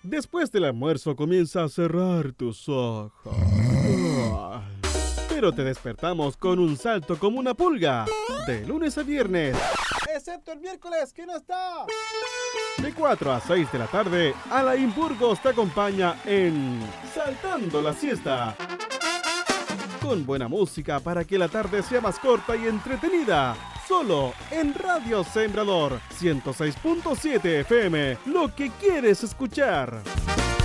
Después del almuerzo comienza a cerrar tus ojos. Pero te despertamos con un salto como una pulga. De lunes a viernes. Excepto el miércoles, que no está. De 4 a 6 de la tarde, Alain Burgos te acompaña en Saltando la Siesta. Con buena música para que la tarde sea más corta y entretenida. Solo en Radio Sembrador 106.7 FM. Lo que quieres escuchar.